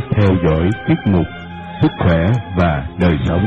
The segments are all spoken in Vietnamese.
theo dõi tiết mục Sức khỏe và đời sống.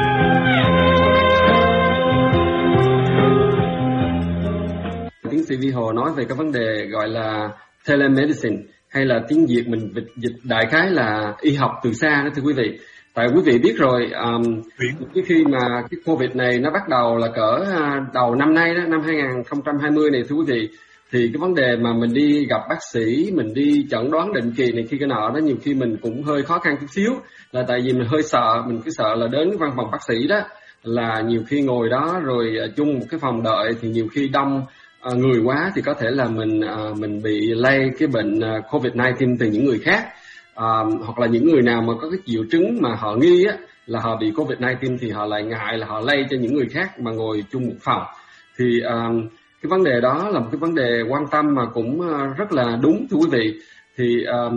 Tiến sĩ Vi Hồ nói về cái vấn đề gọi là telemedicine, hay là tiếng Việt mình dịch đại khái là y học từ xa đó thưa quý vị. Tại quý vị biết rồi, cái khi mà cái Covid này nó bắt đầu là cỡ đầu năm nay đó, năm 2020 này thưa quý vị, thì cái vấn đề mà mình đi gặp bác sĩ, mình đi chẩn đoán định kỳ này khi cái nọ đó, nhiều khi mình cũng hơi khó khăn chút xíu, là tại vì mình hơi sợ, mình cứ sợ là đến cái văn phòng bác sĩ đó là nhiều khi ngồi đó rồi chung một cái phòng đợi thì nhiều khi đông người quá thì có thể là mình bị lây cái bệnh COVID-19 từ những người khác, hoặc là những người nào mà có cái triệu chứng mà họ nghi á là họ bị COVID-19 thì họ lại ngại là họ lây cho những người khác mà ngồi chung một phòng. Thì cái vấn đề đó là một cái vấn đề quan tâm mà cũng rất là đúng thưa quý vị. Thì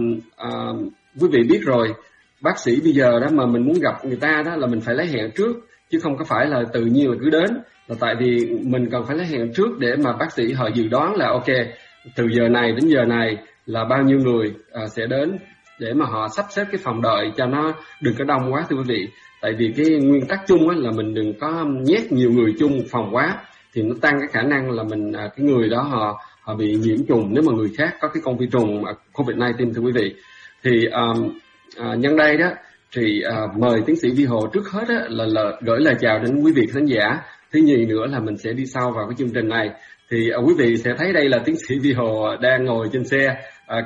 quý vị biết rồi, bác sĩ bây giờ đó mà mình muốn gặp người ta đó là mình phải lấy hẹn trước, chứ không có phải là tự nhiên là cứ đến. Là tại vì mình cần phải lấy hẹn trước để mà bác sĩ họ dự đoán là ok, từ giờ này đến giờ này là bao nhiêu người sẽ đến, để mà họ sắp xếp cái phòng đợi cho nó đừng có đông quá thưa quý vị. Tại vì cái nguyên tắc chung là mình đừng có nhét nhiều người chung một phòng quá, thì nó tăng cái khả năng là cái người đó họ bị nhiễm trùng nếu mà người khác có cái con vi trùng COVID-19 thưa quý vị. Thì nhân đây đó thì mời tiến sĩ Vi Hồ trước hết là gửi lời chào đến quý vị khán giả. Thứ nhì nữa là mình sẽ đi sâu vào cái chương trình này. Thì quý vị sẽ thấy đây là tiến sĩ Vi Hồ đang ngồi trên xe,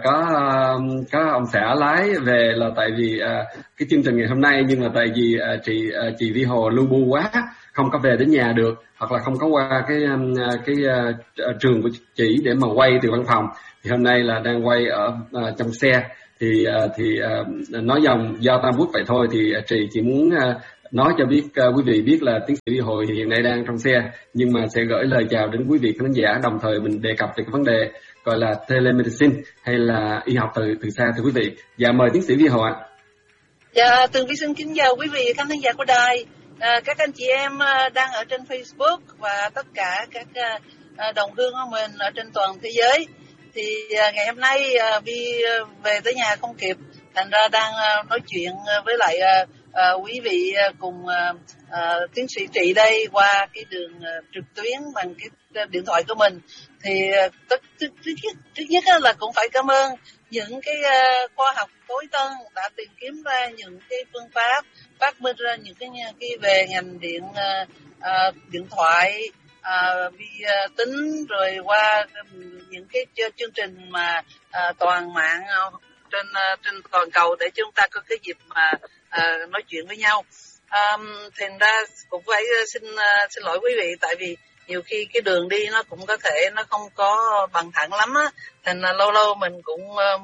có ông xã lái về, là tại vì cái chương trình ngày hôm nay, nhưng mà tại vì chị Vi Hồ lu bu quá không có về đến nhà được, hoặc là không có qua cái trường của chị để mà quay từ văn phòng, thì hôm nay là đang quay ở trong xe. Thì nói do tam quốc vậy thôi, thì chị chỉ muốn nói cho quý vị biết là tiến sĩ Vi Hồ hiện nay đang trong xe, nhưng mà sẽ gửi lời chào đến quý vị khán giả, đồng thời mình đề cập về cái vấn đề gọi là telemedicine hay là y học từ xa thưa quý vị. Dạ mời tiến sĩ Vi Hồ ạ. Dạ, Tường Vi xin kính chào quý vị khán giả của đài, các anh chị em đang ở trên Facebook và tất cả các đồng hương của mình ở trên toàn thế giới. Thì ngày hôm nay Vi về tới nhà không kịp, thành ra đang nói chuyện với lại quý vị cùng tiến sĩ Trị đây qua cái đường trực tuyến bằng cái điện thoại của mình. Thì trước nhất là cũng phải cảm ơn những cái khoa học tối tân đã tìm kiếm ra những cái phương pháp, phát minh ra những cái về ngành điện thoại, vi tính, rồi qua những cái chương trình mà toàn mạng trên toàn cầu để chúng ta có cái dịp mà nói chuyện với nhau. Thành ra cũng phải xin lỗi quý vị, tại vì nhiều khi cái đường đi nó cũng có thể nó không có bằng thẳng lắm á, thành ra lâu lâu mình cũng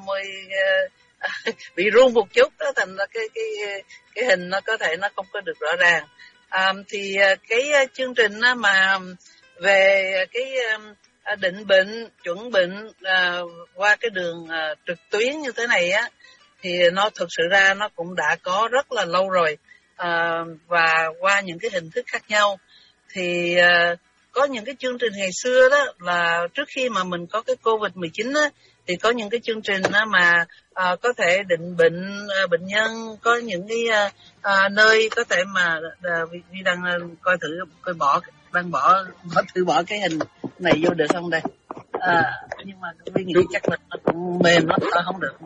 bị run một chút đó, thành ra cái hình nó có thể nó không có được rõ ràng. Thì cái chương trình mà về cái định bệnh, chuẩn bệnh qua cái đường trực tuyến như thế này á, thì nó thực sự ra nó cũng đã có rất là lâu rồi, và qua những cái hình thức khác nhau. Thì có những cái chương trình ngày xưa đó là trước khi mà mình có cái COVID-19 á, thì có những cái chương trình đó mà có thể định bệnh bệnh nhân, có những cái nơi có thể mà Vi đang coi thử bỏ cái hình này vô được không đây? Nhưng mà Vi nghĩ chắc là nó cũng mềm, nó không được.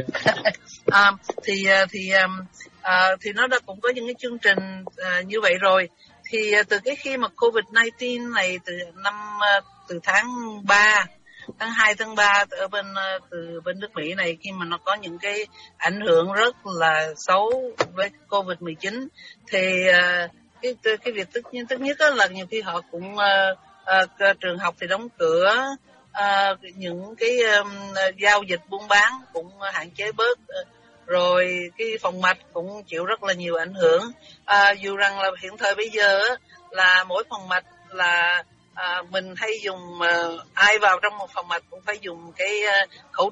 Thì nó đã cũng có những cái chương trình như vậy rồi. Thì từ cái khi mà COVID-19 này từ tháng 2, tháng 3 ở từ bên nước Mỹ này, khi mà nó có những cái ảnh hưởng rất là xấu với COVID-19, thì cái việc tức nhất là nhiều khi họ cũng trường học thì đóng cửa, những cái giao dịch buôn bán cũng hạn chế bớt, rồi cái phòng mạch cũng chịu rất là nhiều ảnh hưởng. Dù rằng là hiện thời bây giờ là mỗi phòng mạch là mình hay dùng, ai vào trong một phòng mạch cũng phải dùng cái khẩu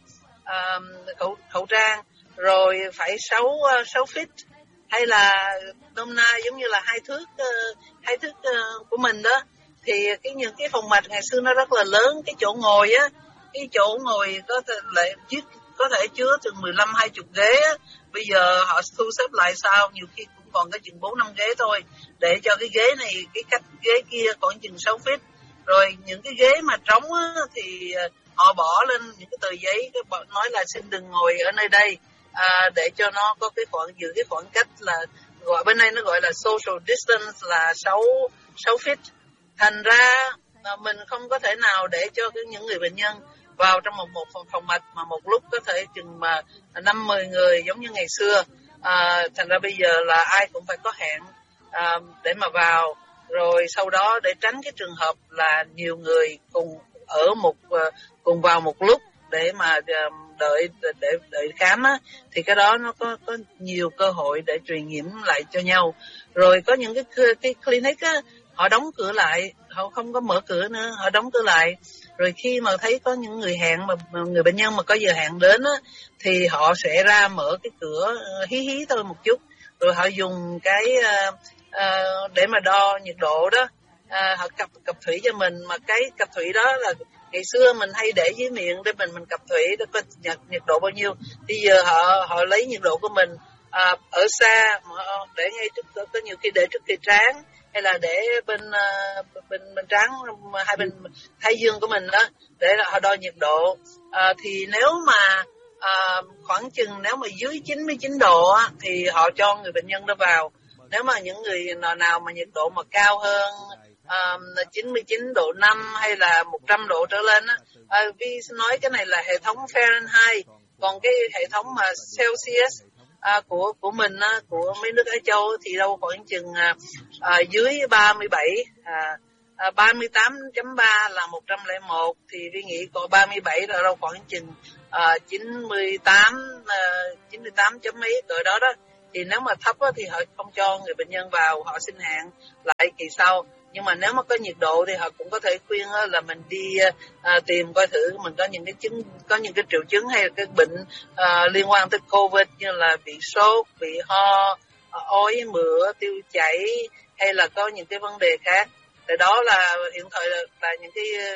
trang, rồi phải 6 feet, hay là nôm na giống như là hai thước của mình đó. Thì những cái phòng mạch ngày xưa nó rất là lớn, cái chỗ ngồi có thể lại có thể chứa chừng 15-20 ghế á, bây giờ họ thu xếp lại sao, nhiều khi cũng còn cái chừng 4-5 ghế thôi, để cho cái ghế này, cái cách ghế kia còn chừng 6 feet. Rồi những cái ghế mà trống á, thì họ bỏ lên những cái tờ giấy nói là xin đừng ngồi ở nơi đây, để cho nó có cái giữ cái khoảng cách, là gọi bên đây nó gọi là social distance, là 6 feet. Thành ra mình không có thể nào để cho những người bệnh nhân vào trong một phòng mạch mà một lúc có thể chừng mà 5-10 người giống như ngày xưa. Thành ra bây giờ là ai cũng phải có hẹn để mà vào, rồi sau đó để tránh cái trường hợp là nhiều người cùng vào một lúc để mà đợi khám á, thì cái đó nó có nhiều cơ hội để truyền nhiễm lại cho nhau. Rồi có những cái clinic á, họ đóng cửa lại, họ không có mở cửa nữa, họ đóng cửa lại. Rồi khi mà thấy có những người hẹn mà người bệnh nhân mà có giờ hẹn đến á, thì họ sẽ ra mở cái cửa hí thôi một chút, rồi họ dùng cái để mà đo nhiệt độ đó, họ cặp thủy cho mình. Mà cái cặp thủy đó là ngày xưa mình hay để dưới miệng để mình cặp thủy để có nhiệt độ bao nhiêu. Bây giờ họ lấy nhiệt độ của mình ở xa, để ngay trước, có nhiều khi để trước khi trán, hay là để bên trán hai bên thái dương của mình đó, để họ đo nhiệt độ. Thì nếu mà khoảng chừng nếu mà dưới 99 độ á, thì họ cho người bệnh nhân đó vào. Nếu mà những người nào mà nhiệt độ mà cao hơn 99 độ 5 hay là 100 độ trở lên á, Vi nói cái này là hệ thống Fahrenheit, còn cái hệ thống mà Celsius của mình á, của mấy nước Á Châu thì đâu khoảng chừng dưới 37, 38.3 là 101, thì Vi nghĩ có 37 là đâu khoảng chừng 98 chấm mấy cỡ đó đó. Thì nếu mà thấp á, thì họ không cho người bệnh nhân vào, họ xin hẹn lại kỳ sau. Nhưng mà nếu mà có nhiệt độ thì họ cũng có thể khuyên là mình đi tìm coi thử mình có những cái triệu chứng hay là cái bệnh liên quan tới COVID, như là bị sốt, bị ho, ói mửa, tiêu chảy, hay là có những cái vấn đề khác. Thì đó là hiện thời là những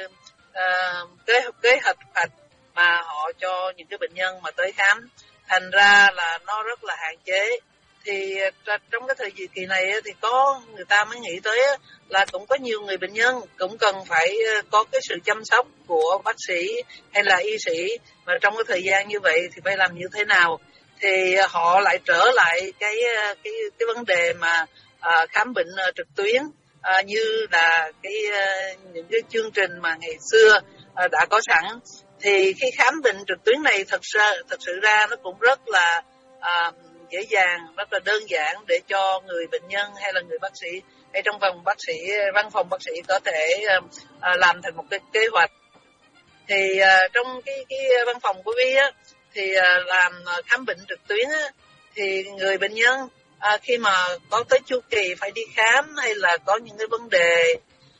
cái kế hoạch mà họ cho những cái bệnh nhân mà tới khám. Thành ra là nó rất là hạn chế. Thì trong cái thời kỳ này thì người ta mới nghĩ tới là cũng có nhiều người bệnh nhân cũng cần phải có cái sự chăm sóc của bác sĩ hay là y sĩ, mà trong cái thời gian như vậy thì phải làm như thế nào. Thì họ lại trở lại cái vấn đề mà khám bệnh trực tuyến, như là những cái chương trình mà ngày xưa đã có sẵn. Thì khi khám bệnh trực tuyến này thật sự ra nó cũng rất là dễ dàng, rất là đơn giản để cho người bệnh nhân hay là người bác sĩ hay trong văn phòng bác sĩ có thể làm thành một cái kế hoạch. Thì trong cái văn phòng của Vi á, thì làm khám bệnh trực tuyến á, thì người bệnh nhân khi mà có tới chu kỳ phải đi khám, hay là có những cái vấn đề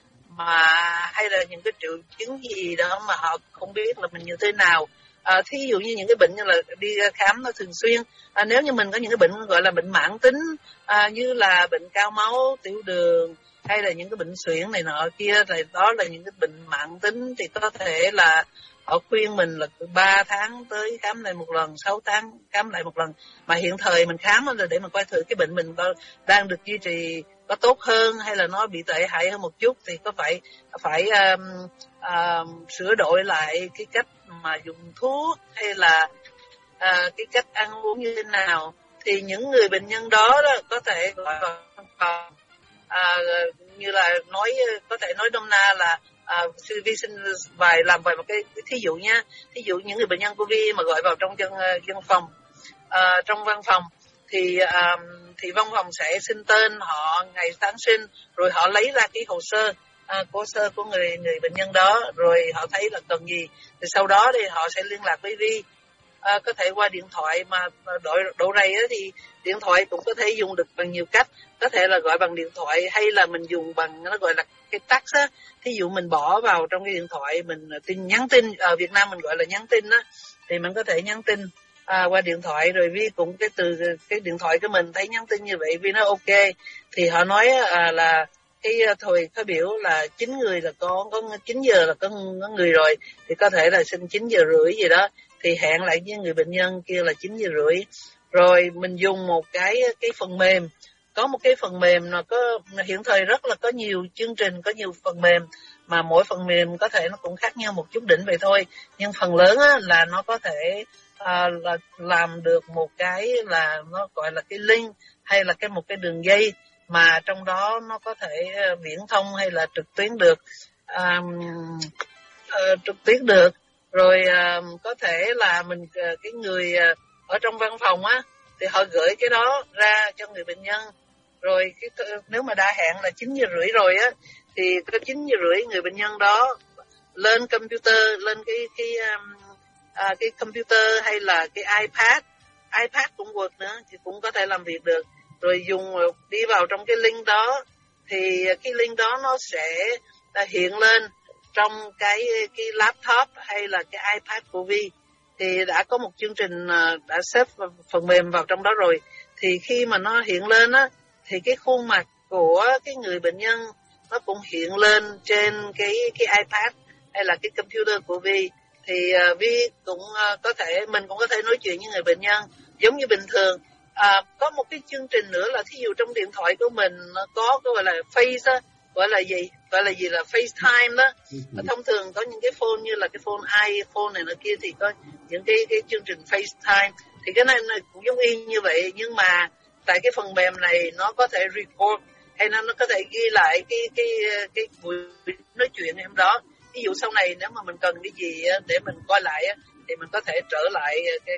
hay là những cái triệu chứng gì đó mà họ không biết là mình như thế nào. Thí dụ như những cái bệnh như là đi khám nó thường xuyên, nếu như mình có những cái bệnh gọi là bệnh mãn tính, như là bệnh cao máu, tiểu đường, hay là những cái bệnh suyễn này nọ kia, thì đó là những cái bệnh mãn tính, thì có thể là họ khuyên mình là từ 3 tháng tới khám lại một lần, 6 tháng khám lại một lần. Mà hiện thời mình khám là để mình coi thử cái bệnh mình đang được duy trì có tốt hơn hay là nó bị tệ hại hơn một chút, thì có phải sửa đổi lại cái cách mà dùng thuốc hay là cái cách ăn uống như thế nào. Thì những người bệnh nhân đó có thể gọi vào văn phòng, như là có thể nói nôm na là Vi xin làm vài một cái thí dụ nha. Thí dụ những người bệnh nhân của Vi mà gọi vào trong trong văn phòng thì văn phòng sẽ xin tên họ, ngày tháng sinh, rồi họ lấy ra cái hồ sơ của người bệnh nhân đó, rồi họ thấy là cần gì thì sau đó thì họ sẽ liên lạc với Vi. Có thể qua điện thoại, mà độ này thì điện thoại cũng có thể dùng được bằng nhiều cách. Có thể là gọi bằng điện thoại, hay là mình dùng bằng nó gọi là cái text á. Thí dụ mình bỏ vào trong cái điện thoại, mình nhắn tin, ở Việt Nam mình gọi là nhắn tin á, thì mình có thể nhắn tin qua điện thoại. Rồi Vi cũng từ cái điện thoại của mình thấy nhắn tin như vậy, Vi nói ok, thì họ nói là cái thời khởi biểu là 9 người là có 9 giờ là có người rồi, thì có thể là xin 9 giờ rưỡi gì đó, thì hẹn lại với người bệnh nhân kia là 9 giờ rưỡi. Rồi mình dùng một cái phần mềm, có một cái phần mềm nó có hiện thời rất là có nhiều chương trình, có nhiều phần mềm mà mỗi phần mềm có thể nó cũng khác nhau một chút đỉnh vậy thôi, nhưng phần lớn á, là nó có thể là làm được một cái là nó gọi là cái link hay là một cái đường dây mà trong đó nó có thể viễn thông hay là trực tuyến được, rồi có thể là mình cái người ở trong văn phòng á thì họ gửi cái đó ra cho người bệnh nhân. Rồi nếu mà đã hẹn là 9 giờ rưỡi rồi á thì có 9 giờ rưỡi người bệnh nhân đó lên computer, lên cái computer hay là cái iPad cũng work nữa thì cũng có thể làm việc được. Rồi đi vào trong cái link đó thì cái link đó nó sẽ hiện lên trong cái laptop hay là cái iPad của Vi. Thì đã có một chương trình đã xếp phần mềm vào trong đó rồi. Thì khi mà nó hiện lên á thì cái khuôn mặt của cái người bệnh nhân nó cũng hiện lên trên cái iPad hay là cái computer của Vi. Thì Vi cũng mình cũng có thể nói chuyện với người bệnh nhân giống như bình thường. Có một cái chương trình nữa là thí dụ trong điện thoại của mình nó có cái gọi là Face á, gọi là gì là FaceTime đó. Thông thường có những cái phone như là cái phone iPhone này nọ kia thì có những cái chương trình FaceTime, thì cái này cũng giống y như vậy, nhưng mà tại cái phần mềm này nó có thể record hay nó có thể ghi lại cái buổi nói chuyện em đó. Ví dụ sau này nếu mà mình cần cái gì để mình coi lại thì mình có thể trở lại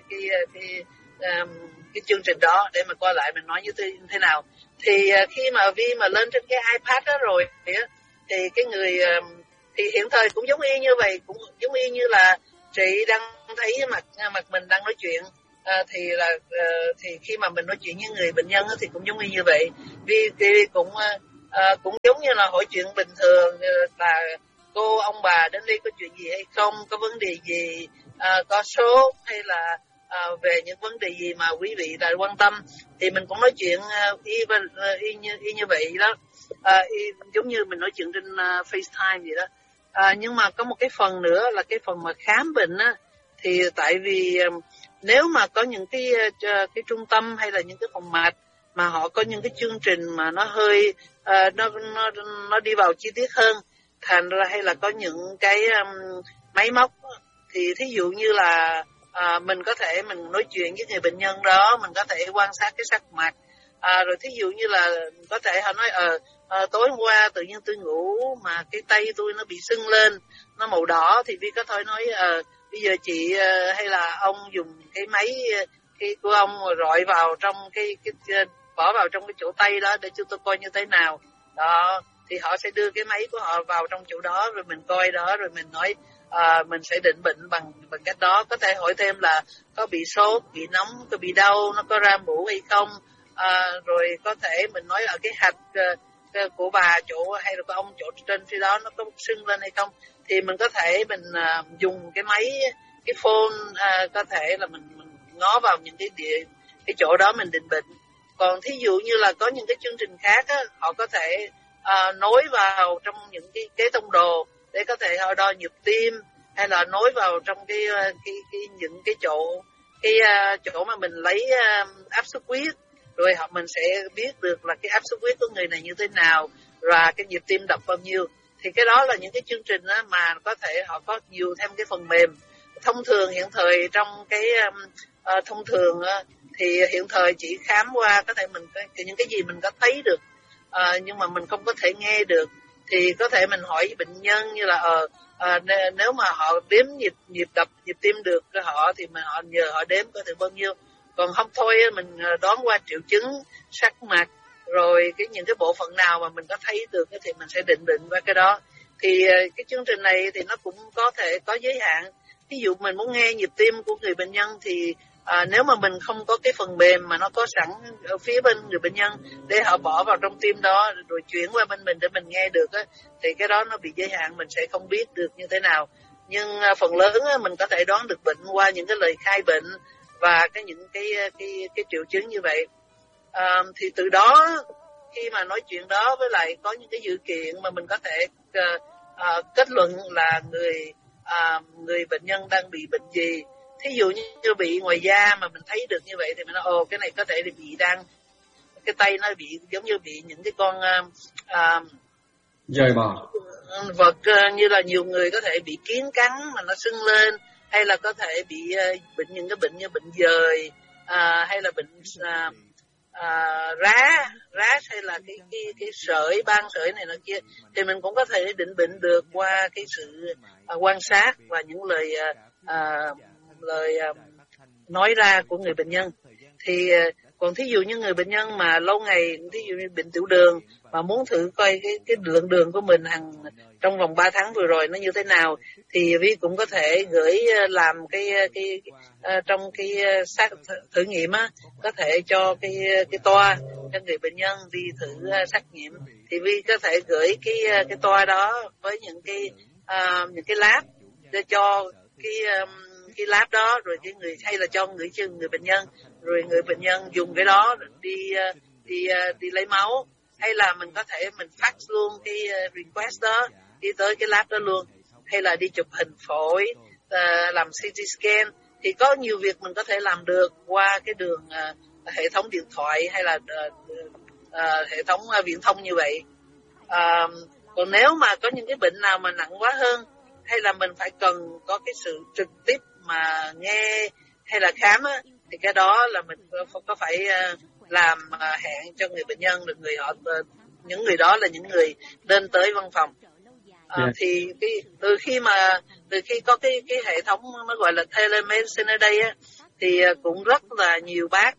cái chương trình đó để mà coi lại mình nói như thế nào. Thì khi mà Vi mà lên trên cái iPad đó rồi thì cái người thì hiện thời cũng giống y như vậy, cũng giống y như là chị đang thấy mặt mình đang nói chuyện. Thì khi mà mình nói chuyện với người bệnh nhân thì cũng giống y như vậy. Vi cũng giống như là hỏi chuyện bình thường, là cô ông bà đến đây có chuyện gì hay không, có vấn đề gì, có sốt hay là về những vấn đề gì mà quý vị đã quan tâm, thì mình cũng nói chuyện y như vậy đó, giống như mình nói chuyện trên FaceTime vậy đó. Nhưng mà có một cái phần nữa là cái phần mà khám bệnh á, thì tại vì nếu mà có những cái trung tâm hay là những cái phòng mạch mà họ có những cái chương trình mà nó hơi nó đi vào chi tiết hơn, thành ra hay là có những cái máy móc, thì thí dụ như là mình có thể mình nói chuyện với người bệnh nhân đó, mình có thể quan sát cái sắc mặt, rồi thí dụ như là có thể họ nói tối hôm qua tự nhiên tôi ngủ mà cái tay tôi nó bị sưng lên, nó màu đỏ, thì Vi có thể nói bây giờ chị hay là ông dùng cái máy của ông rọi vào trong bỏ vào trong cái chỗ tay đó để chúng tôi coi như thế nào đó. Thì họ sẽ đưa cái máy của họ vào trong chỗ đó rồi mình coi đó, rồi mình nói mình sẽ định bệnh bằng cách đó. Có thể hỏi thêm là có bị sốt, bị nóng, có bị đau, nó có ra mũ hay không, rồi có thể mình nói ở cái hạch của bà chỗ hay là của ông chỗ trên phía đó nó có sưng lên hay không, thì mình có thể mình dùng cái máy, cái phone, có thể là mình ngó vào những cái chỗ đó mình định bệnh. Còn thí dụ như là có những cái chương trình khác á, họ có thể nối vào trong những cái kế tông đồ để có thể họ đo nhịp tim, hay là nối vào trong những cái chỗ mà mình lấy áp suất huyết, rồi mình sẽ biết được là cái áp suất huyết của người này như thế nào và cái nhịp tim đập bao nhiêu. Thì cái đó là những cái chương trình đó mà có thể họ có nhiều thêm cái phần mềm. Thông thường hiện thời trong cái thông thường thì hiện thời chỉ khám qua có thể mình những cái gì mình có thấy được, nhưng mà mình không có thể nghe được, thì có thể mình hỏi bệnh nhân như là nếu mà họ đếm nhịp đập, nhịp tim được họ thì họ nhờ họ đếm có thể bao nhiêu. Còn không thôi mình đoán qua triệu chứng, sắc mặt, rồi những cái bộ phận nào mà mình có thấy được thì mình sẽ định bệnh qua cái đó. Thì cái chương trình này thì nó cũng có thể có giới hạn. Ví dụ mình muốn nghe nhịp tim của người bệnh nhân thì nếu mà mình không có cái phần mềm mà nó có sẵn ở phía bên người bệnh nhân để họ bỏ vào trong tim đó rồi chuyển qua bên mình để mình nghe được thì cái đó nó bị giới hạn, mình sẽ không biết được như thế nào. Nhưng phần lớn mình có thể đoán được bệnh qua những cái lời khai bệnh và những cái triệu chứng như vậy. Thì từ đó khi mà nói chuyện đó với lại có những cái dữ kiện mà mình có thể kết luận là người bệnh nhân đang bị bệnh gì, thí dụ như bị ngoài da mà mình thấy được như vậy thì mình nói cái này có thể bị cái tay nó bị giống như bị những cái con dời bò vật, như là nhiều người có thể bị kiến cắn mà nó sưng lên, hay là có thể bị những cái bệnh như bệnh dời, hay là bệnh rá hay là cái sởi, ban sởi này nọ kia, thì mình cũng có thể định bệnh được qua cái sự quan sát và những lời nói ra của người bệnh nhân. Thì còn thí dụ như người bệnh nhân mà lâu ngày, thí dụ như bệnh tiểu đường mà muốn thử coi cái lượng đường của mình trong vòng 3 tháng vừa rồi nó như thế nào, thì Vi cũng có thể gửi làm trong cái xác thử nghiệm á, có thể cho cái toa cho người bệnh nhân đi thử xét nghiệm. Thì Vi có thể gửi cái toa đó với những cái lab để cho cái lab đó, rồi cái người hay là cho người bệnh nhân, rồi người bệnh nhân dùng cái đó đi lấy máu, hay là mình có thể mình fax luôn cái request đó đi tới cái lab đó luôn, hay là đi chụp hình phổi, làm CT scan. Thì có nhiều việc mình có thể làm được qua cái đường hệ thống điện thoại hay là hệ thống viễn thông như vậy. Còn nếu mà có những cái bệnh nào mà nặng quá hơn, hay là mình phải cần có cái sự trực tiếp mà nghe hay là khám á, thì cái đó là mình có phải làm hẹn cho người bệnh nhân, được những người đó là những người lên tới văn phòng. Thì từ khi có cái hệ thống nó gọi là telemedicine ở đây á, thì cũng rất là nhiều bác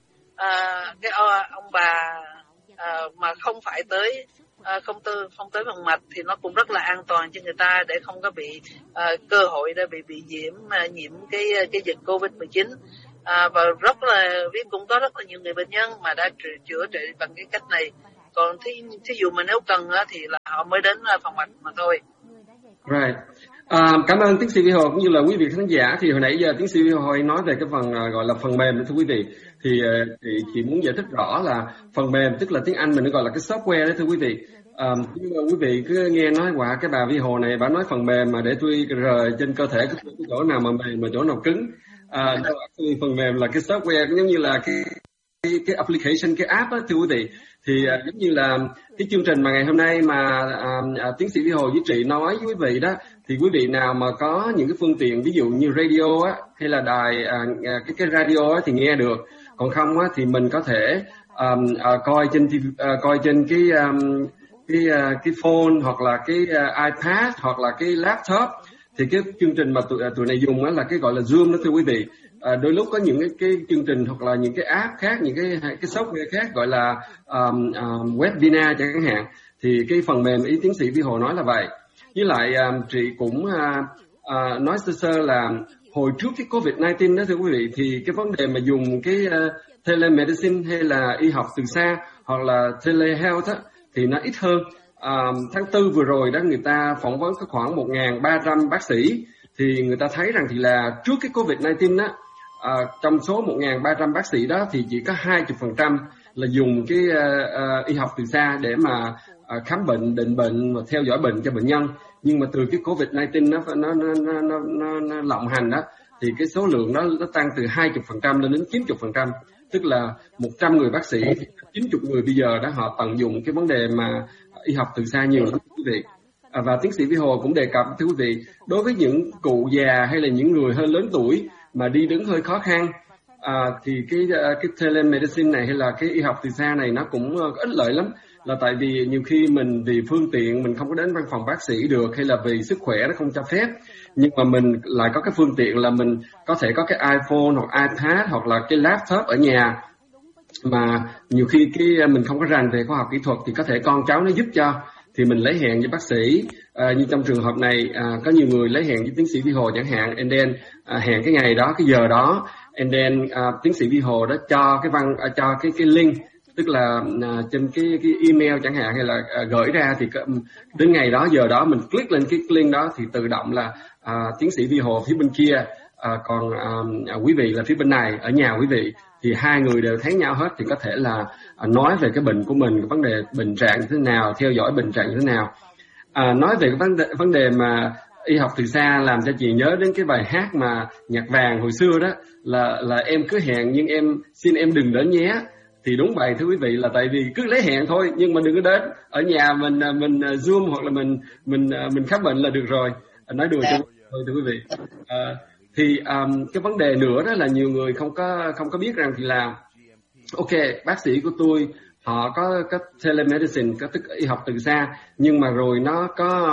ông bà mà không phải tới không tới bằng mạch, thì nó cũng rất là an toàn cho người ta để không có bị cơ hội để bị nhiễm cái dịch COVID-19. Và rất là cũng có rất là nhiều người bệnh nhân mà đã chữa trị bằng cái cách này. Còn thí dụ mà nếu cần thì là họ mới đến phòng mạch mà thôi. Right. Cảm ơn tiến sĩ Vi Hồ cũng như là quý vị khán giả. Thì hồi nãy giờ tiến sĩ Vi Hồ nói về cái phần gọi là phần mềm, thưa quý vị. Thì chị muốn giải thích rõ là phần mềm tức là tiếng Anh mình gọi là cái software đó, thưa quý vị. Nhưng mà quý vị cứ nghe nói quả cái bà Vi Hồ này bà nói phần mềm mà để tôi rời trên cơ thể cái chỗ nào mà mềm mà chỗ nào cứng. Phần mềm là cái software giống như là cái application, cái app đó, thưa quý vị. Thì giống như là cái chương trình mà ngày hôm nay mà tiến sĩ Vi Hồ với chị nói với quý vị đó, thì quý vị nào mà có những cái phương tiện ví dụ như radio á, hay là đài cái radio á, thì nghe được. Còn không á, thì mình có thể coi trên cái phone hoặc là cái iPad hoặc là cái laptop. Thì cái chương trình mà tụi này dùng á là cái gọi là Zoom đó, thưa quý vị. Đôi lúc có những cái chương trình hoặc là những cái app khác, những cái software khác gọi là webinar chẳng hạn. Thì cái phần mềm ý tiến sĩ Vi Hồ nói là vậy. Với lại chị cũng nói sơ là hồi trước cái COVID-19 đó, thưa quý vị, thì cái vấn đề mà dùng cái telemedicine hay là y học từ xa hoặc là telehealth á, thì nó ít hơn. Tháng 4 vừa rồi đó, người ta phỏng vấn có khoảng 1.300 bác sĩ, thì người ta thấy rằng thì là trước cái COVID-19 á, trong số 1.300 bác sĩ đó thì chỉ có 20% là dùng cái y học từ xa để mà khám bệnh, định bệnh và theo dõi bệnh cho bệnh nhân. Nhưng mà từ cái COVID-19 nó lộng hành đó, thì cái số lượng đó nó tăng từ 20% lên đến 90%. Tức là 100 người bác sĩ thì 90 người bây giờ đó họ tận dụng cái vấn đề mà y học từ xa nhiều lắm, quý vị. Và tiến sĩ Vi Hồ cũng đề cập, thưa quý vị, đối với những cụ già hay là những người hơi lớn tuổi mà đi đứng hơi khó khăn, thì cái telemedicine này hay là cái y học từ xa này nó cũng có ích lợi lắm. Là tại vì nhiều khi mình vì phương tiện mình không có đến văn phòng bác sĩ được, hay là vì sức khỏe nó không cho phép, nhưng mà mình lại có cái phương tiện là mình có thể có cái iPhone hoặc iPad hoặc là cái laptop ở nhà, mà nhiều khi mình không có rành về khoa học kỹ thuật thì có thể con cháu nó giúp cho, thì mình lấy hẹn với bác sĩ. Như trong trường hợp này có nhiều người lấy hẹn với tiến sĩ Vi Hồ chẳng hạn, and then hẹn cái ngày đó, cái giờ đó, and then tiến sĩ Vi Hồ đó cho cái link, tức là trên cái email chẳng hạn, hay là gửi ra, thì đến ngày đó giờ đó mình click lên cái link đó thì tự động là tiến sĩ Vi Hồ phía bên kia, còn quý vị là phía bên này ở nhà quý vị, thì hai người đều thấy nhau hết, thì có thể là nói về cái bệnh của mình, cái vấn đề bệnh trạng như thế nào, theo dõi bệnh trạng như thế nào. Nói về cái vấn đề mà y học từ xa làm cho chị nhớ đến cái bài hát mà nhạc vàng hồi xưa đó, là em cứ hẹn nhưng xin em đừng đến nhé. Thì đúng vậy thưa quý vị, là tại vì cứ lấy hẹn thôi nhưng mà đừng có đến. Ở nhà mình Zoom hoặc là mình khám bệnh là được rồi. Nói đùa cho thôi thưa quý vị. Thì cái vấn đề nữa đó là nhiều người không có biết rằng thì là ok, bác sĩ của tôi họ có telemedicine, có tức y học từ xa, nhưng mà rồi nó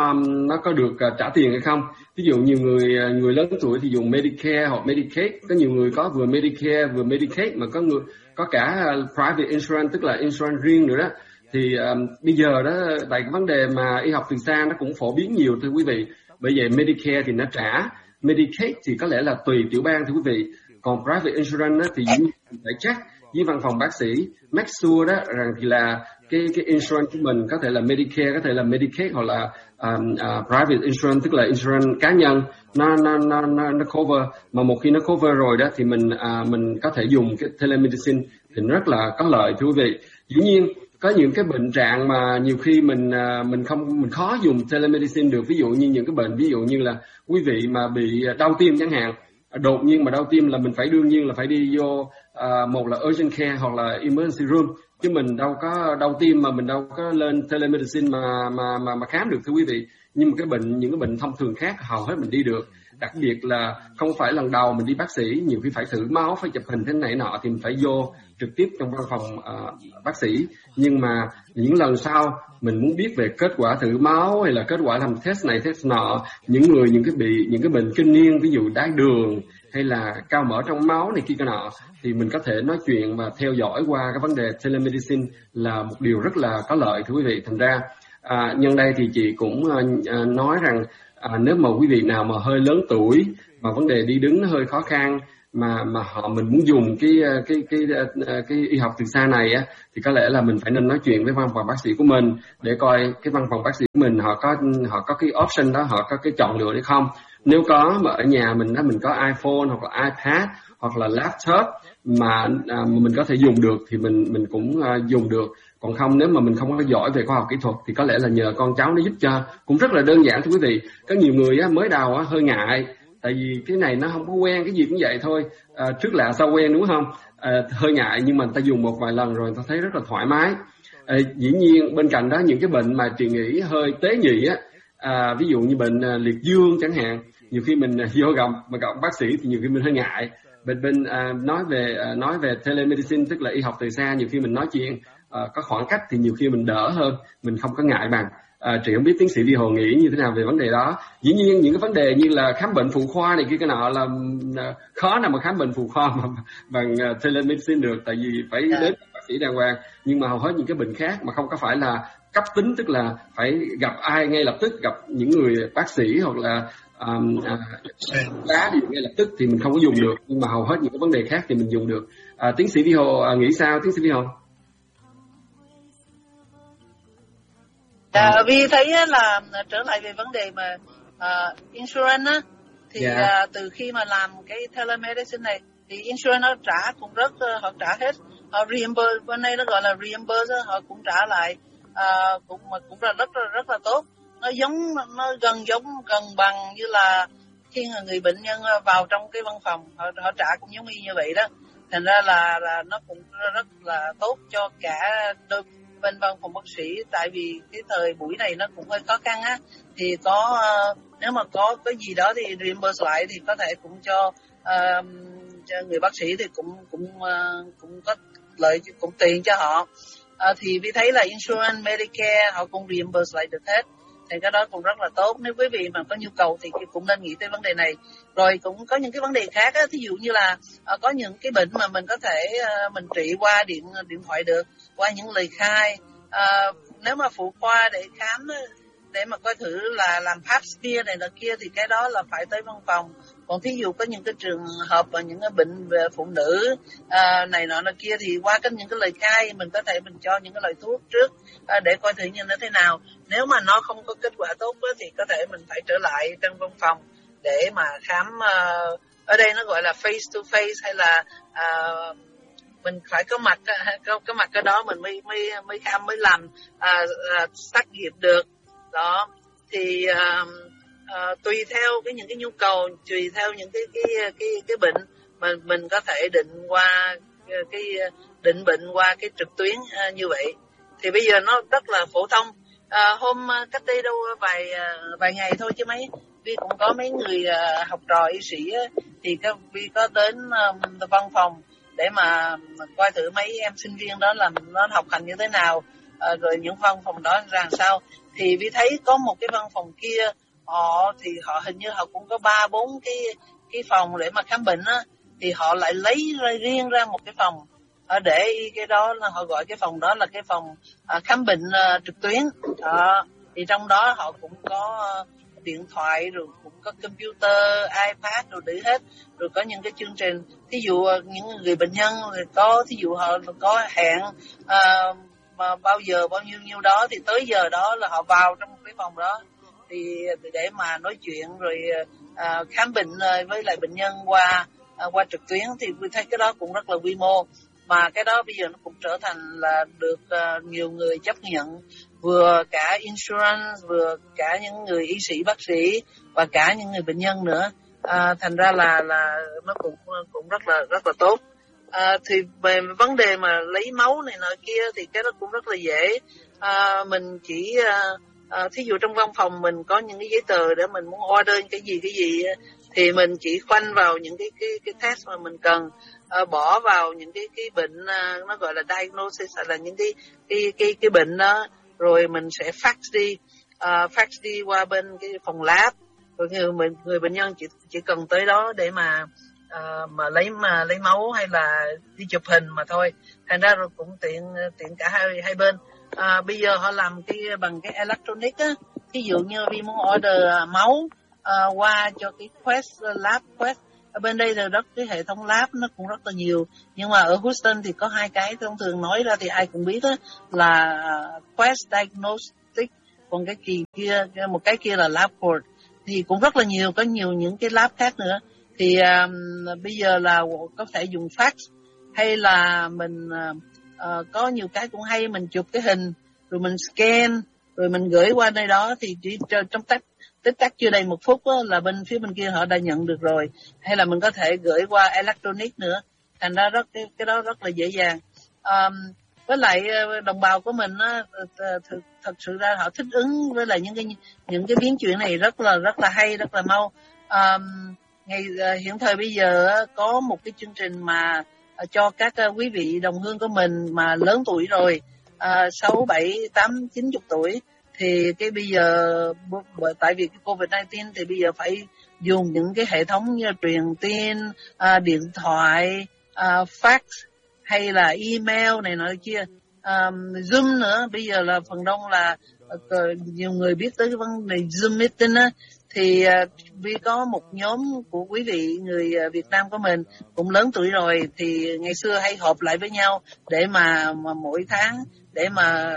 có được trả tiền hay không? Ví dụ nhiều người lớn tuổi thì dùng Medicare hoặc Medicaid, có nhiều người có vừa Medicare vừa Medicaid, mà có cả private insurance, tức là insurance riêng nữa đó. Thì bây giờ đó, tại cái vấn đề mà y học từ xa nó cũng phổ biến nhiều thưa quý vị. Bởi vậy Medicare thì nó trả, Medicaid thì có lẽ là tùy tiểu bang thưa quý vị. Còn private insurance đó, thì phải check với văn phòng bác sĩ, make sure đó rằng thì là cái insurance của mình có thể là Medicare, có thể là Medicaid, hoặc là private insurance, tức là insurance cá nhân, nó cover. Mà một khi nó cover rồi đó thì mình có thể dùng cái telemedicine thì rất là có lợi thưa quý vị. Dĩ nhiên có những cái bệnh trạng mà nhiều khi mình khó dùng telemedicine được, ví dụ như những cái bệnh ví dụ như là quý vị mà bị đau tim chẳng hạn, đột nhiên mà đau tim là mình đương nhiên là phải đi vô một là urgent care hoặc là emergency room, chứ mình đâu có đau tim mà mình đâu có lên telemedicine mà khám được thưa quý vị. Nhưng mà những cái bệnh thông thường khác hầu hết mình đi được, đặc biệt là không phải lần đầu mình đi bác sĩ, nhiều khi phải thử máu, phải chụp hình thế này nọ thì mình phải vô trực tiếp trong văn phòng bác sĩ. Nhưng mà những lần sau mình muốn biết về kết quả thử máu hay là kết quả làm test này test nọ, những cái bệnh kinh niên, ví dụ đái đường hay là cao mỡ trong máu này kia cái nọ, thì mình có thể nói chuyện và theo dõi qua cái vấn đề telemedicine là một điều rất là có lợi thưa quý vị. Thành ra nhân đây thì chị cũng nói rằng nếu mà quý vị nào mà hơi lớn tuổi mà vấn đề đi đứng nó hơi khó khăn, mà mình muốn dùng cái y học từ xa này á, thì có lẽ là mình phải nên nói chuyện với văn phòng bác sĩ của mình để coi cái văn phòng bác sĩ của mình họ có cái option đó, họ có cái chọn lựa hay không. Nếu có mà ở nhà mình đó, mình có iPhone hoặc là iPad hoặc là laptop mà mình có thể dùng được thì mình cũng dùng được. Còn không, nếu mà mình không có giỏi về khoa học kỹ thuật thì có lẽ là nhờ con cháu nó giúp cho, cũng rất là đơn giản thưa quý vị. Có nhiều người mới đầu hơi ngại, tại vì cái này nó không có quen, cái gì cũng vậy thôi, trước lạ sau quen đúng không? Hơi ngại, nhưng mà người ta dùng một vài lần rồi người ta thấy rất là thoải mái. Dĩ nhiên bên cạnh đó những cái bệnh mà chị nghĩ hơi tế nhị á, ví dụ như bệnh liệt dương chẳng hạn, nhiều khi mình vô gặp bác sĩ thì nhiều khi mình hơi ngại. Bên nói về telemedicine, tức là y học từ xa, nhiều khi mình nói chuyện có khoảng cách thì nhiều khi mình đỡ hơn, mình không có ngại bằng. Chị không biết tiến sĩ Vi Hồ nghĩ như thế nào về vấn đề đó. Dĩ nhiên những cái vấn đề như là khám bệnh phụ khoa này kia cái nọ là khó nào mà khám bệnh phụ khoa mà bằng telemedicine được, tại vì phải đến bác sĩ đàng hoàng. Nhưng mà hầu hết những cái bệnh khác mà không có phải là cấp tính, tức là phải gặp ai ngay lập tức, gặp những người bác sĩ hoặc là điều ngay lập tức thì mình không có dùng được. Nhưng mà hầu hết những cái vấn đề khác thì mình dùng được. Tiến sĩ Vi Hồ nghĩ sao, tiến sĩ Vi Hồ? Vì thấy là trở lại về vấn đề mà insurance á, thì từ khi mà làm cái telemedicine này thì insurance nó trả cũng họ trả hết, họ reimburse, bên đây nó gọi là reimburse, họ cũng trả lại, cũng là rất là tốt. Nó gần bằng như là khi người bệnh nhân vào trong cái văn phòng họ trả cũng giống như vậy đó. Thành ra là nó cũng rất là tốt cho cả bên văn phòng bác sĩ, tại vì cái thời buổi này nó cũng hơi khó khăn á, thì nếu mà có cái gì đó thì reimburse lại thì có thể cũng cho người bác sĩ thì cũng có lợi, cũng tiền cho họ. Thì vì thấy là insurance, Medicare họ cũng reimburse lại được hết, thì cái đó cũng rất là tốt. Nếu quý vị mà có nhu cầu thì cũng nên nghĩ tới vấn đề này. Rồi cũng có những cái vấn đề khác á, thí dụ như là có những cái bệnh mà mình có thể mình trị qua điện thoại được, qua những lời khai. Nếu mà phụ khoa để khám để mà coi thử là làm pap smear này là kia thì cái đó là phải tới văn phòng. Còn thí dụ có những cái trường hợp và những cái bệnh về phụ nữ này nọ là kia thì qua những cái lời khai mình có thể mình cho những cái loại thuốc trước để coi thử như nó thế nào. Nếu mà nó không có kết quả tốt thì có thể mình phải trở lại trong văn phòng để mà khám. Ở đây nó gọi là face to face, hay là mình phải có mặt cái đó mình mới khám, mới làm xét nghiệm được đó. Thì tùy theo những cái nhu cầu, tùy theo những cái bệnh mà mình có thể định qua định bệnh qua cái trực tuyến như vậy. Thì bây giờ nó rất là phổ thông. Hôm cách đây đâu vài ngày thôi chứ Vi cũng có mấy người học trò y sĩ thì Vi có đến văn phòng để mà coi thử mấy em sinh viên đó là nó học hành như thế nào, rồi những văn phòng đó ra sao. Thì Vi thấy có một cái văn phòng kia họ hình như họ cũng có 3-4 cái phòng để mà khám bệnh á, thì họ lại lấy riêng ra một cái phòng để cái đó là họ gọi cái phòng đó là cái phòng khám bệnh trực tuyến. Thì trong đó họ cũng có điện thoại, rồi cũng có computer, iPad rồi để hết, rồi có những cái chương trình, thí dụ những người bệnh nhân có, thí dụ họ có hẹn mà bao giờ bao nhiêu đó thì tới giờ đó là họ vào trong cái phòng đó thì để mà nói chuyện rồi khám bệnh với lại bệnh nhân qua trực tuyến. Thì tôi thấy cái đó cũng rất là quy mô, mà cái đó bây giờ nó cũng trở thành là được nhiều người chấp nhận, vừa cả insurance, vừa cả những người y sĩ, bác sĩ và cả những người bệnh nhân nữa. Thành ra là nó cũng rất là tốt. Thì về vấn đề mà lấy máu này nọ kia thì cái đó cũng rất là dễ. Mình chỉ thí dụ trong văn phòng mình có những cái giấy tờ để mình muốn order cái gì thì mình chỉ khoanh vào những cái test mà mình cần, bỏ vào những cái bệnh nó gọi là diagnosis, là những cái bệnh đó, rồi mình sẽ fax đi qua bên cái phòng lab, rồi người bệnh nhân chỉ cần tới đó để mà lấy máu hay là đi chụp hình mà thôi. Thành ra rồi cũng tiện cả hai bên. Bây giờ họ làm bằng cái electronic á, ví dụ như vì muốn order máu qua cho cái Quest lab Quest. Ở bên đây thì cái hệ thống lab nó cũng rất là nhiều, nhưng mà ở Houston thì có hai cái thông thường nói ra thì ai cũng biết đó, là Quest Diagnostic, còn cái kia một cái kia là LabCorp. Thì cũng rất là nhiều, có nhiều những cái lab khác nữa. Thì bây giờ là có thể dùng fax, hay là mình có nhiều cái cũng hay, mình chụp cái hình rồi mình scan rồi mình gửi qua đây đó, thì chỉ trong tích tắc chưa đầy 1 phút đó, là phía bên kia họ đã nhận được rồi. Hay là mình có thể gửi qua electronic nữa, thành ra cái đó rất là dễ dàng. Với lại đồng bào của mình á, thật sự ra họ thích ứng với lại những cái biến chuyển này rất là hay, rất là mau. Hiện thời bây giờ có một cái chương trình mà cho các quý vị đồng hương của mình mà lớn tuổi rồi, 6, 7, 8, 90 tuổi, thì cái bây giờ tại vì cái COVID-19 thì bây giờ phải dùng những cái hệ thống như truyền tin, điện thoại, fax hay là email này nọ kia, Zoom nữa. Bây giờ là phần đông là nhiều người biết tới cái vấn đề Zoom meeting á. Thì vì có một nhóm của quý vị người Việt Nam của mình cũng lớn tuổi rồi, thì ngày xưa hay họp lại với nhau để mà mỗi tháng để mà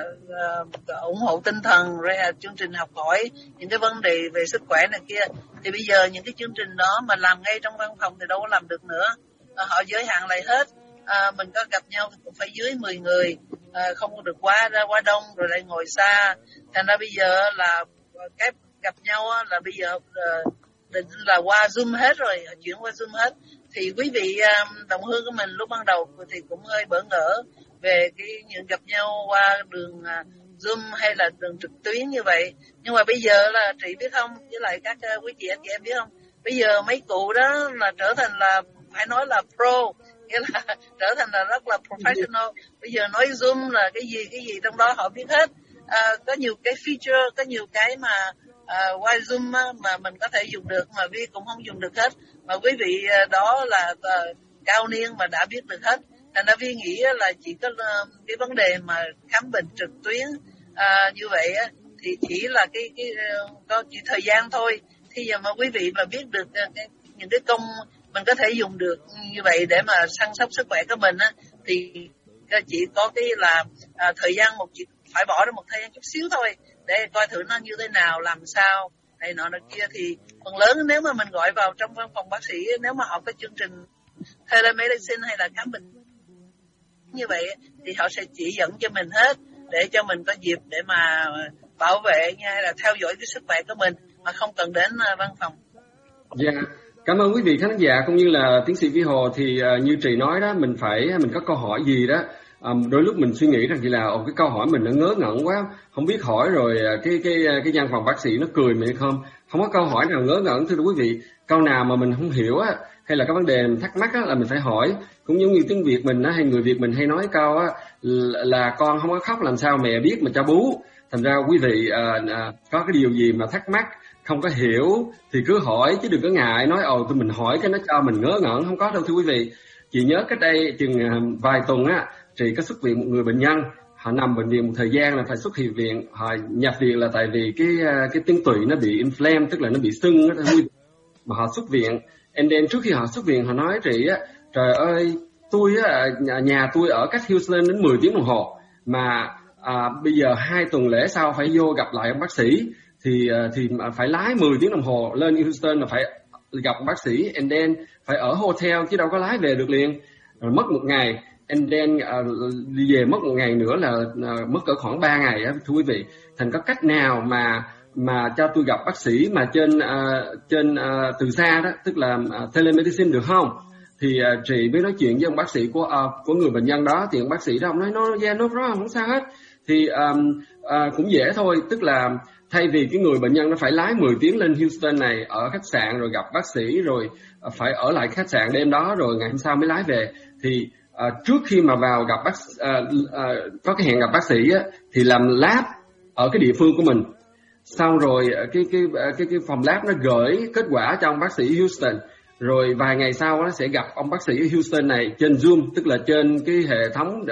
ủng hộ tinh thần, rồi chương trình học hỏi những cái vấn đề về sức khỏe này kia. Thì bây giờ những cái chương trình đó mà làm ngay trong văn phòng thì đâu có làm được nữa, họ giới hạn lại hết. Mình có gặp nhau thì cũng phải dưới 10 người, không có được quá đông rồi lại ngồi xa. Thành ra bây giờ là cái gặp nhau là bây giờ định là qua Zoom hết rồi, chuyển qua Zoom hết. Thì quý vị đồng hương của mình lúc ban đầu thì cũng hơi bỡ ngỡ về những gặp nhau qua đường Zoom hay là đường trực tuyến như vậy. Nhưng mà bây giờ là chị biết không, với lại các quý chị anh chị em biết không, bây giờ mấy cụ đó là trở thành là phải nói là pro, nghĩa là trở thành là rất là professional. Bây giờ nói Zoom là cái gì trong đó họ biết hết. Có nhiều cái feature, có nhiều cái mà qua Zoom mà mình có thể dùng được mà Vi cũng không dùng được hết, mà quý vị đó là cao niên mà đã biết được hết. Thành ra Vi nghĩ là chỉ có cái vấn đề mà khám bệnh trực tuyến như vậy thì chỉ là có chỉ thời gian thôi. Thì giờ mà quý vị mà biết được những cái công mình có thể dùng được như vậy để mà săn sóc sức khỏe của mình thì chỉ có cái là thời gian phải bỏ ra một thời gian chút xíu thôi để coi thử nó như thế nào, làm sao này nọ kia. Thì phần lớn nếu mà mình gọi vào trong văn phòng bác sĩ, nếu mà họ có chương trình telemedicine hay là khám bệnh như vậy thì họ sẽ chỉ dẫn cho mình hết, để cho mình có dịp để mà bảo vệ hay là theo dõi cái sức khỏe của mình. mà không cần đến văn phòng. Dạ, cảm ơn quý vị khán giả cũng như là tiến sĩ Vi Hồ. Thì như Trì nói đó, mình có câu hỏi gì đó, đôi lúc mình suy nghĩ rằng chỉ là cái câu hỏi mình nó ngớ ngẩn quá, không biết hỏi rồi cái văn phòng bác sĩ nó cười mình không có câu hỏi nào ngớ ngẩn. Thưa quý vị, câu nào mà mình không hiểu á, hay là cái vấn đề mình thắc mắc á, là mình phải hỏi. Cũng giống như tiếng Việt mình á, hay người Việt mình hay nói câu á, là con không có khóc làm sao mẹ biết mà cho bú. Thành ra quý vị có cái điều gì mà thắc mắc, không có hiểu thì cứ hỏi, chứ đừng có ngại nói tụi mình hỏi cái nó cho mình ngớ ngẩn. Không có đâu thưa quý vị. Chị nhớ cách đây chừng vài tuần á, chị có xuất viện một người bệnh nhân, họ nằm bệnh viện một thời gian là phải xuất viện. Họ nhập viện là tại vì cái tuyến tụy nó bị inflame, tức là nó bị sưng á, mà họ xuất viện. And then trước khi họ xuất viện họ nói chị á, trời ơi, tôi á, nhà tôi ở cách Houston đến 10 tiếng đồng hồ, mà bây giờ 2 tuần lễ sau phải vô gặp lại ông bác sĩ, thì phải lái 10 tiếng đồng hồ lên Houston là phải gặp bác sĩ, and then phải ở hotel chứ đâu có lái về được liền, rồi mất 1 ngày, and then đi về mất 1 ngày nữa là mất cỡ khoảng 3 ngày á, thưa quý vị. Thành có cách nào mà cho tôi gặp bác sĩ mà trên từ xa đó, tức là telemedicine được không? Thì chị mới nói chuyện với ông bác sĩ của người bệnh nhân đó, thì ông bác sĩ đó ông nói no problem, không sao hết. Thì cũng dễ thôi, tức là thay vì cái người bệnh nhân nó phải lái 10 tiếng lên Houston này, ở khách sạn rồi gặp bác sĩ, rồi phải ở lại khách sạn đêm đó rồi ngày hôm sau mới lái về, thì trước khi mà vào gặp có cái hẹn gặp bác sĩ á, thì làm lab ở cái địa phương của mình, xong rồi cái phòng lab nó gửi kết quả cho ông bác sĩ Houston, rồi vài ngày sau nó sẽ gặp ông bác sĩ Houston này trên Zoom, tức là trên cái hệ thống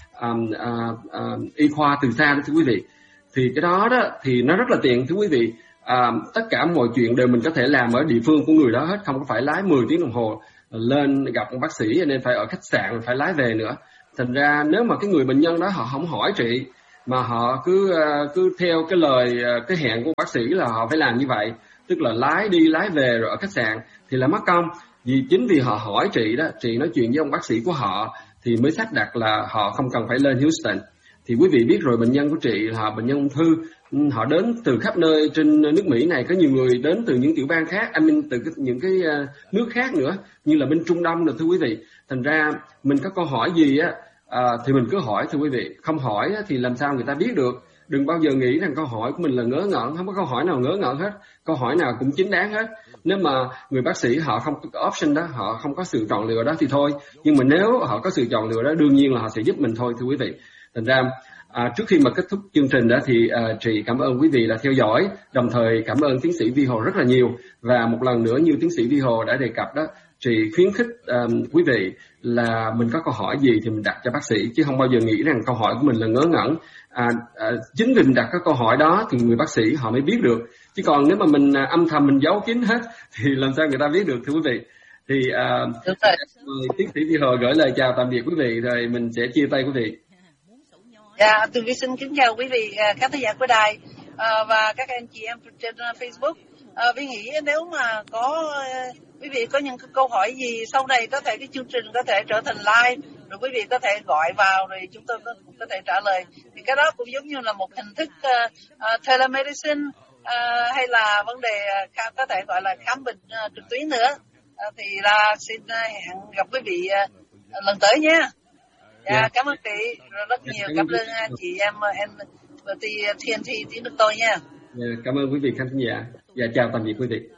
y khoa từ xa đó thưa quý vị. Thì cái đó thì nó rất là tiện thưa quý vị. Tất cả mọi chuyện đều mình có thể làm ở địa phương của người đó hết, không có phải lái 10 tiếng đồng hồ lên gặp ông bác sĩ nên phải ở khách sạn phải lái về nữa. Thành ra nếu mà cái người bệnh nhân đó họ không hỏi chị, mà họ cứ theo cái lời cái hẹn của bác sĩ là họ phải làm như vậy, tức là lái đi lái về rồi ở khách sạn, thì là mất công. Chính vì họ hỏi chị đó, chị nói chuyện với ông bác sĩ của họ thì mới sắp đặt là họ không cần phải lên Houston. Thì quý vị biết rồi, bệnh nhân của chị là bệnh nhân ung thư, họ đến từ khắp nơi trên nước Mỹ này, có nhiều người đến từ những tiểu bang khác, từ những cái nước khác nữa, như là bên Trung Đông rồi thưa quý vị. Thành ra mình có câu hỏi gì á thì mình cứ hỏi thưa quý vị, không hỏi thì làm sao người ta biết được. Đừng bao giờ nghĩ rằng câu hỏi của mình là ngớ ngẩn, không có câu hỏi nào ngớ ngẩn hết, câu hỏi nào cũng chính đáng hết. Nếu mà người bác sĩ họ không có option đó, họ không có sự chọn lựa đó thì thôi, nhưng mà nếu họ có sự chọn lựa đó, đương nhiên là họ sẽ giúp mình thôi thưa quý vị. Thành ra trước khi mà kết thúc chương trình đó thì chị cảm ơn quý vị đã theo dõi, đồng thời cảm ơn tiến sĩ Vi Hồ rất là nhiều. Và một lần nữa như tiến sĩ Vi Hồ đã đề cập đó, chị khuyến khích quý vị là mình có câu hỏi gì thì mình đặt cho bác sĩ, chứ không bao giờ nghĩ rằng câu hỏi của mình là ngớ ngẩn. Chính vì mình đặt cái câu hỏi đó thì người bác sĩ họ mới biết được, chứ còn nếu mà mình âm thầm mình giấu kín hết thì làm sao người ta biết được thưa quý vị. Thì tiến sĩ Vi Hồ gửi lời chào tạm biệt quý vị, rồi mình sẽ chia tay quý vị. Dạ, Tường Vi xin kính chào quý vị khán giả của đài và các anh chị em trên Facebook. Vi nghĩ nếu mà có quý vị có những câu hỏi gì sau này, có thể cái chương trình có thể trở thành live, rồi quý vị có thể gọi vào rồi chúng tôi cũng có thể trả lời. Thì cái đó cũng giống như là một hình thức telemedicine, hay là vấn đề có thể gọi là khám bệnh trực tuyến nữa. Thì là xin hẹn gặp quý vị lần tới nhé. Dạ, cảm ơn chị rất nhiều, cảm ơn chị em TNT tiếng Đức tôi nha. Cảm ơn quý vị khán giả. Dạ, chào tạm biệt quý vị.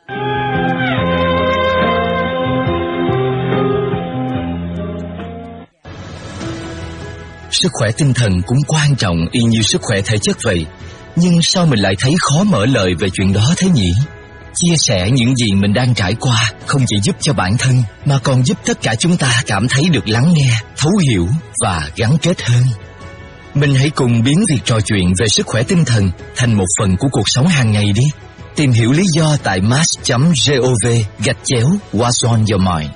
Sức khỏe tinh thần cũng quan trọng y như sức khỏe thể chất vậy. Nhưng sao mình lại thấy khó mở lời về chuyện đó thế nhỉ? Chia sẻ những gì mình đang trải qua không chỉ giúp cho bản thân mà còn giúp tất cả chúng ta cảm thấy được lắng nghe, thấu hiểu và gắn kết hơn. Mình hãy cùng biến việc trò chuyện về sức khỏe tinh thần thành một phần của cuộc sống hàng ngày đi. Tìm hiểu lý do tại mass.gov/What's on your mind.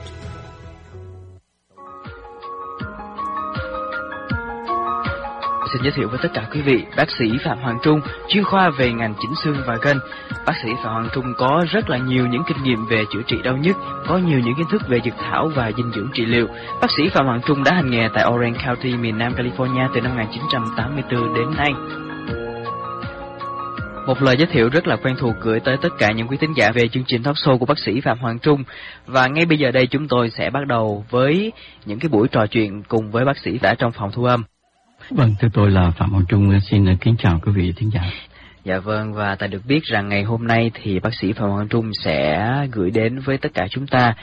Xin giới thiệu với tất cả quý vị, bác sĩ Phạm Hoàng Trung, chuyên khoa về ngành chỉnh xương và gân. Bác sĩ Phạm Hoàng Trung có rất là nhiều những kinh nghiệm về chữa trị đau nhức, có nhiều những kiến thức về dược thảo và dinh dưỡng trị liệu. Bác sĩ Phạm Hoàng Trung đã hành nghề tại Orange County, miền Nam California từ năm 1984 đến nay. Một lời giới thiệu rất là quen thuộc gửi tới tất cả những quý thính giả về chương trình talk show của bác sĩ Phạm Hoàng Trung. Và ngay bây giờ đây chúng tôi sẽ bắt đầu với những cái buổi trò chuyện cùng với bác sĩ đã trong phòng thu âm. Vâng, thưa tôi là Phạm Hoàng Trung, xin kính chào quý vị thính giả. Dạ vâng, và ta được biết rằng ngày hôm nay thì bác sĩ Phạm Hoàng Trung sẽ gửi đến với tất cả chúng ta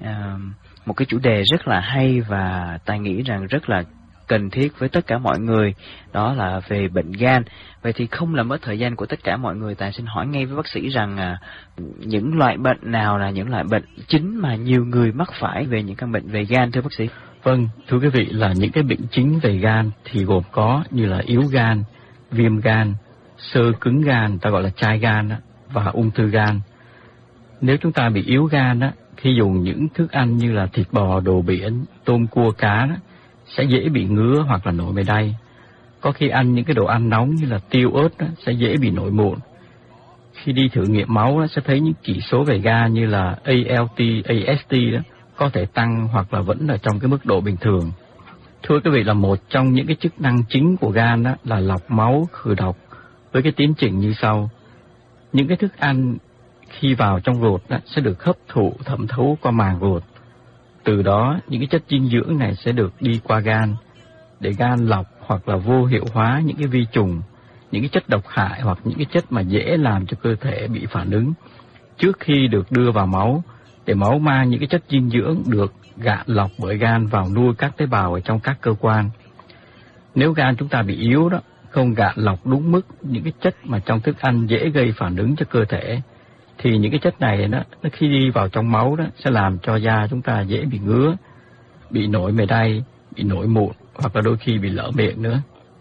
một cái chủ đề rất là hay và ta nghĩ rằng rất là cần thiết với tất cả mọi người, đó là về bệnh gan. Vậy thì không làm mất thời gian của tất cả mọi người, ta xin hỏi ngay với bác sĩ rằng những loại bệnh nào là những loại bệnh chính mà nhiều người mắc phải về những căn bệnh về gan thưa bác sĩ? Vâng, thưa quý vị, là những cái bệnh chính về gan thì gồm có như là yếu gan, viêm gan, xơ cứng gan, ta gọi là chai gan và ung thư gan. Nếu chúng ta bị yếu gan khi dùng những thức ăn như là thịt bò, đồ biển, tôm cua cá sẽ dễ bị ngứa hoặc là nổi mề đay. Có khi ăn những cái đồ ăn nóng như là tiêu ớt sẽ dễ bị nổi mụn. Khi đi thử nghiệm máu sẽ thấy những chỉ số về gan như là ALT, AST có thể tăng hoặc là vẫn ở trong cái mức độ bình thường. Thưa quý vị, là một trong những cái chức năng chính của gan là lọc máu, khử độc với cái tiến trình như sau. Những cái thức ăn khi vào trong ruột sẽ được hấp thụ, thẩm thấu qua màng ruột. Từ đó những cái chất dinh dưỡng này sẽ được đi qua gan để gan lọc hoặc là vô hiệu hóa những cái vi trùng, những cái chất độc hại hoặc những cái chất mà dễ làm cho cơ thể bị phản ứng trước khi được đưa vào máu, để máu mang những cái chất dinh dưỡng được gạn lọc bởi gan vào nuôi các tế bào ở trong các cơ quan. Nếu gan chúng ta bị yếu không gạn lọc đúng mức những cái chất mà trong thức ăn dễ gây phản ứng cho cơ thể, thì những cái chất này nó khi đi vào trong máu sẽ làm cho da chúng ta dễ bị ngứa, bị nổi mề đay, bị nổi mụn hoặc là đôi khi bị lở miệng nữa.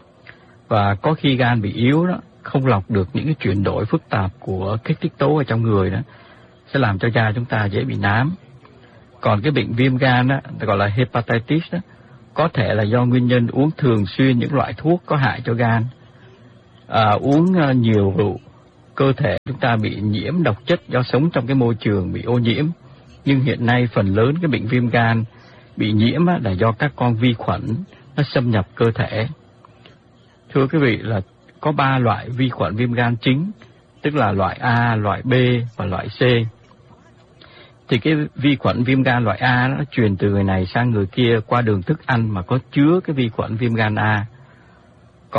Và có khi gan bị yếu không lọc được những cái chuyển đổi phức tạp của kích thích tố ở trong người sẽ làm cho da chúng ta dễ bị nám. Còn cái bệnh viêm gan gọi là hepatitis có thể là do nguyên nhân uống thường xuyên những loại thuốc có hại cho gan, uống nhiều rượu, cơ thể chúng ta bị nhiễm độc chất do sống trong cái môi trường bị ô nhiễm. Nhưng hiện nay phần lớn cái bệnh viêm gan bị nhiễm là do các con vi khuẩn nó xâm nhập cơ thể. Thưa quý vị, là có 3 loại vi khuẩn viêm gan chính, tức là loại A, loại B và loại C. Thì cái vi khuẩn viêm gan loại A nó truyền từ người này sang người kia qua đường thức ăn mà có chứa cái vi khuẩn viêm gan A.